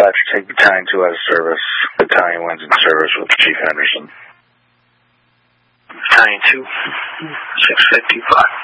Dispatcher, take Battalion 2 out of service. Battalion 1's in service with Chief Henderson. Battalion 2, 655.